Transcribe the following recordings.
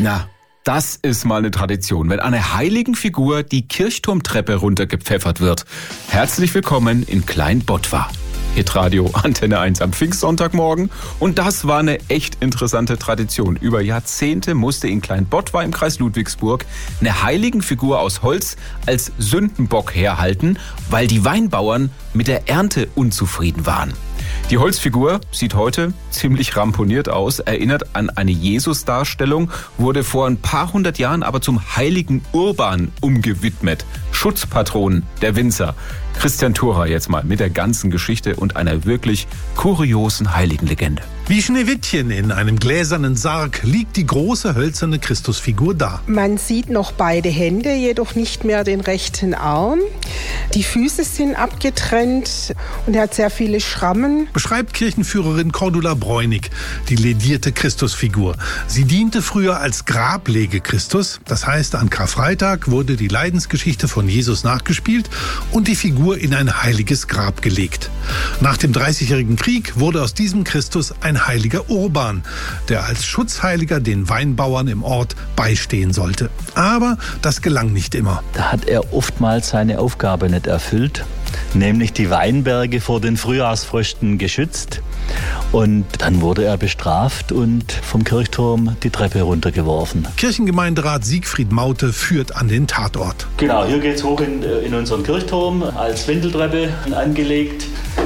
Na, das ist mal eine Tradition, wenn einer heiligen Figur die Kirchturmtreppe runtergepfeffert wird. Herzlich willkommen in Klein-Bottwar. Hitradio Antenne 1 am Pfingstsonntagmorgen. Und das war eine echt interessante Tradition. Über Jahrzehnte musste in Klein-Bottwar im Kreis Ludwigsburg eine heiligen Figur aus Holz als Sündenbock herhalten, weil die Weinbauern mit der Ernte unzufrieden waren. Die Holzfigur sieht heute ziemlich ramponiert aus, erinnert an eine Jesusdarstellung, wurde vor ein paar hundert Jahren aber zum heiligen Urban umgewidmet. Schutzpatron der Winzer. Christian Thurau jetzt mal mit der ganzen Geschichte und einer wirklich kuriosen Heiligenlegende. Wie Schneewittchen in einem gläsernen Sarg liegt die große hölzerne Christusfigur da. Man sieht noch beide Hände, jedoch nicht mehr den rechten Arm. Die Füße sind abgetrennt und er hat sehr viele Schrammen. Beschreibt Kirchenführerin Cordula Bräunig die ledierte Christusfigur. Sie diente früher als Grablege Christus. Das heißt, an Karfreitag wurde die Leidensgeschichte von Jesus nachgespielt und die Figur in ein heiliges Grab gelegt. Nach dem 30-jährigen Krieg wurde aus diesem Christus ein heiliger Urban, der als Schutzheiliger den Weinbauern im Ort beistehen sollte. Aber das gelang nicht immer. Da hat er oftmals seine Aufgabe nicht erfüllt, nämlich die Weinberge vor den Frühjahrsfrösten geschützt. Und dann wurde er bestraft und vom Kirchturm die Treppe runtergeworfen. Kirchengemeinderat Siegfried Maute führt an den Tatort. Genau, hier geht's hoch in unseren Kirchturm, als Wendeltreppe angelegt.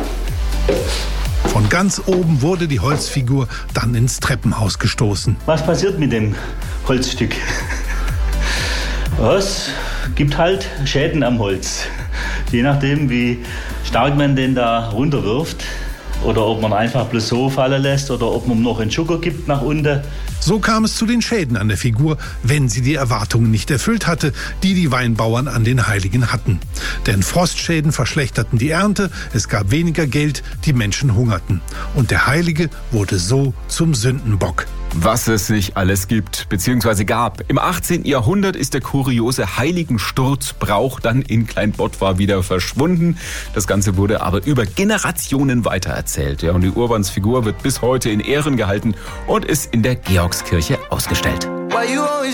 Von ganz oben wurde die Holzfigur dann ins Treppenhaus gestoßen. Was passiert mit dem Holzstück? Es gibt halt Schäden am Holz. Je nachdem, wie stark man den da runterwirft. Oder ob man einfach bloß so fallen lässt oder ob man noch einen Schucker gibt nach unten. So kam es zu den Schäden an der Figur, wenn sie die Erwartungen nicht erfüllt hatte, die die Weinbauern an den Heiligen hatten. Denn Frostschäden verschlechterten die Ernte, es gab weniger Geld, die Menschen hungerten. Und der Heilige wurde so zum Sündenbock. Was es nicht alles gibt bzw. gab. Im 18. Jahrhundert ist der kuriose Heiligensturzbrauch dann in Klein-Bottwar wieder verschwunden. Das Ganze wurde aber über Generationen weitererzählt. Ja, und die Urbansfigur wird bis heute in Ehren gehalten und ist in der Georgskirche ausgestellt.